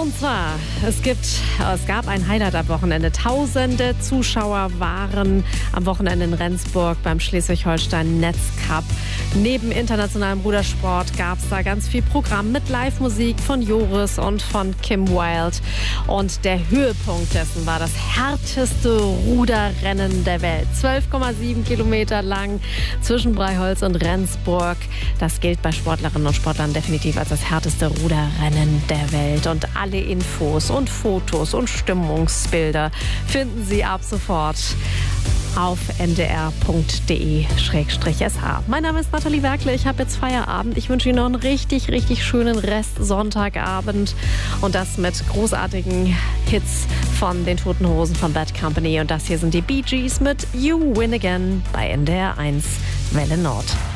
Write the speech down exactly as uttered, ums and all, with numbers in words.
Und zwar, es gibt, es gab ein Highlight am Wochenende. Tausende Zuschauer waren am Wochenende in Rendsburg beim Schleswig-Holstein Netzcup. Neben internationalem Rudersport gab es da ganz viel Programm mit Live-Musik von Joris und von Kim Wilde. Und der Höhepunkt dessen war das härteste Ruderrennen der Welt. zwölf Komma sieben Kilometer lang zwischen Breiholz und Rendsburg. Das gilt bei Sportlerinnen und Sportlern definitiv als das härteste Ruderrennen der Welt. Und alle Infos und Fotos und Stimmungsbilder finden Sie ab sofort auf n d r punkt d e slash s h. Mein Name ist Nathalie Werkle, ich habe jetzt Feierabend. Ich wünsche Ihnen noch einen richtig, richtig schönen Rest Sonntagabend. Und das mit großartigen Hits von den Toten Hosen von Bad Company. Und das hier sind die Bee Gees mit You Win Again bei N D R eins Welle Nord.